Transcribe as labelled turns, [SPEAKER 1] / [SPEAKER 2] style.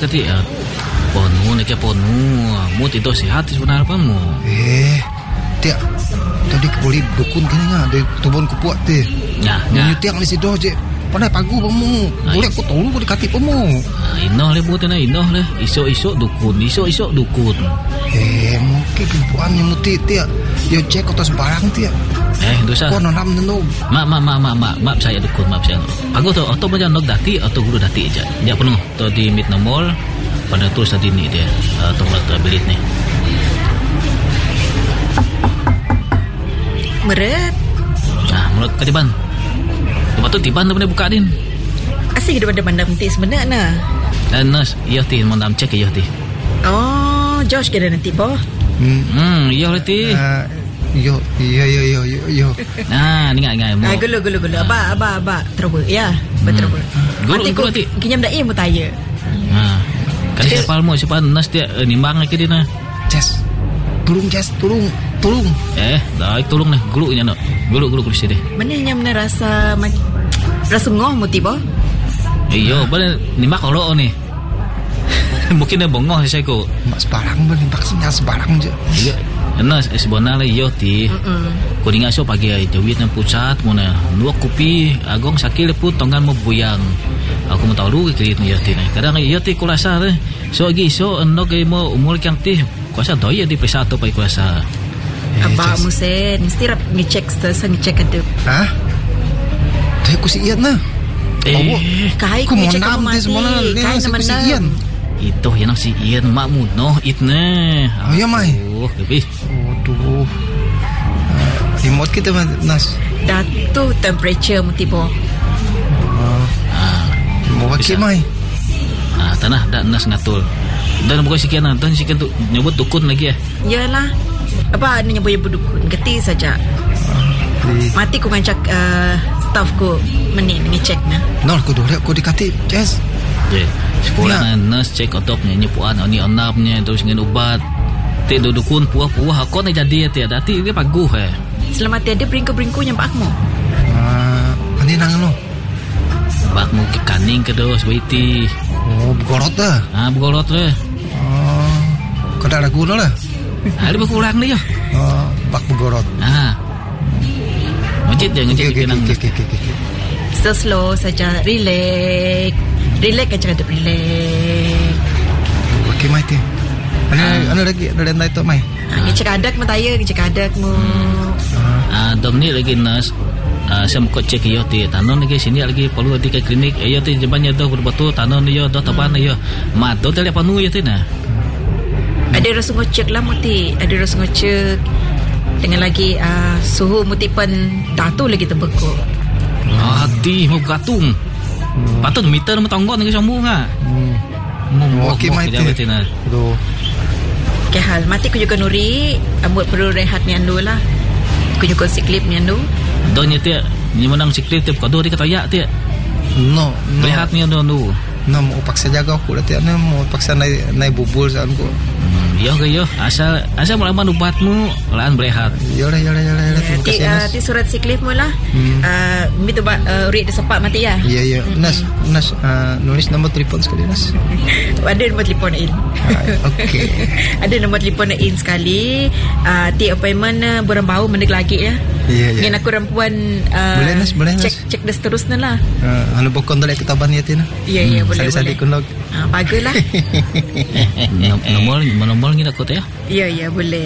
[SPEAKER 1] kati ponu nak ponu mu tidur sihat sebenarnya apa mu
[SPEAKER 2] tiak tadi boleh dukun kan nya de tubon kupuat teh
[SPEAKER 1] ya
[SPEAKER 2] tiang di situ je pandai pagu pamu boleh aku tolong aku dekati pamu
[SPEAKER 1] inoh le buat na inoh le isok dukun
[SPEAKER 2] mungkin kupuannya muti tiak dia cek atas barang tiak
[SPEAKER 1] dosa
[SPEAKER 2] kau nanam tentu
[SPEAKER 1] maaf saya dukun maaf saya aku tu atau macam nok dati atau guru dati aja dia penuh tu di mid nomor pada tu saat ini dia tolak terbelit ni
[SPEAKER 3] meret
[SPEAKER 1] menurut katiban tempat tu tiban tu buka din
[SPEAKER 3] asik depan-depan nanti sebenarnya
[SPEAKER 1] nas iya ti mau nam cek iya ti
[SPEAKER 3] Josh kira nanti boh
[SPEAKER 1] iya ti
[SPEAKER 2] yo
[SPEAKER 1] ingat
[SPEAKER 3] gulu aba trouble ya betul
[SPEAKER 1] gulu ti
[SPEAKER 3] kinyam dah mu tanya
[SPEAKER 1] kan siapa nas dia nimbang lagi dia na
[SPEAKER 2] tolong
[SPEAKER 1] dah tolong nih gulunya no gulu sini
[SPEAKER 3] mana yang rasa ngoh mu tiba
[SPEAKER 1] iyo balik nimbak kalau ni mungkin dia bongong saya ko
[SPEAKER 2] mak sebarang nimbak sebarang je
[SPEAKER 1] iya Enas sebenarnya iyo ti kuninga so pagi ay jawit ng pusat mo na nuwak kupi agong sakil po tongan mo buyang ako mo taulu kirit niyo ti na kadang iyo ti kulasa so ano kay mo umul kyang ti kuasa doy di pesato pa kulasa
[SPEAKER 3] aba mo sen stirap ni check sa ngecek adep
[SPEAKER 2] tayo ko si iyan na
[SPEAKER 3] kahit ko check mo mati kahit naman na
[SPEAKER 1] itu yan ang si Ian makmu no it na
[SPEAKER 2] may
[SPEAKER 1] gabi
[SPEAKER 2] remote kita nas
[SPEAKER 3] datu temperature mo tibo
[SPEAKER 2] mo wakil may
[SPEAKER 1] tanah dah nas ngatul dan bukan sekian dan sekian tu nyebut dukun lagi
[SPEAKER 3] yalah apa nyebut dukun geti saja mati ku ngancak staff ku ngecek na
[SPEAKER 2] nol ku dole ku dikati yes
[SPEAKER 1] sekolah nurse cek otopnya nyepuan ni onapnya terus dengan ubat ti dukun puah aku nak jadi ti dati dia paguh
[SPEAKER 3] selamat ada bringko yang pakmu
[SPEAKER 2] ani nang no
[SPEAKER 1] bakmu ke kaning ke dos waiti
[SPEAKER 2] begorot dah
[SPEAKER 1] begorot
[SPEAKER 2] kada ada guna lah
[SPEAKER 1] ada berkurang ni ya
[SPEAKER 2] bak begorot
[SPEAKER 1] macet jangan jadi kenang
[SPEAKER 3] slow saja relax kan cakap relax
[SPEAKER 2] okey mai ti ana lagi ada nai tu mai
[SPEAKER 3] cakadak mo tayo cakadak mo
[SPEAKER 1] domni lagi nas saya mau cek yo ti tanon lagi sini lagi perlu di klinik yo ti jebanya do betul tanon yo do taban yo mat do tele panu yo ti na
[SPEAKER 3] ada rasa ngecek lah muti ada rasa ngecek dengan lagi suhu mutipan datu lagi terbekuk
[SPEAKER 1] hati mau gatung patut meter mo tonggon ni sambung
[SPEAKER 2] okey mai ti
[SPEAKER 3] ke hal mati ku juga nuri buat perlu rehat ni andu lah ku juga siklip ni andu
[SPEAKER 1] donya ti ni menang siklip ti ko do di kataya ti
[SPEAKER 2] no
[SPEAKER 1] rehat ni andu
[SPEAKER 2] mau paksa jaga aku lah ti mau paksa naik bubul saan ko
[SPEAKER 1] yo asal mulaman ubatmu laan berehat
[SPEAKER 2] yolah terima kasih
[SPEAKER 3] ti surat siklip mo lah mito ba read sepak mati ya
[SPEAKER 2] iya nas nulis nombor telefon sekali nas
[SPEAKER 3] ada nombor telefon in
[SPEAKER 2] okey
[SPEAKER 3] ada nombor telefon in sekali ti appointment borang bau mendek lagi ya ngin aku rampuan
[SPEAKER 2] boleh nas
[SPEAKER 3] cek dah seterusnya lah
[SPEAKER 2] anu bokon dole kitaban ya ti na
[SPEAKER 3] iya boleh
[SPEAKER 2] sadi kun log
[SPEAKER 3] baguslah
[SPEAKER 1] nomor ngi nak kota ya
[SPEAKER 3] iya boleh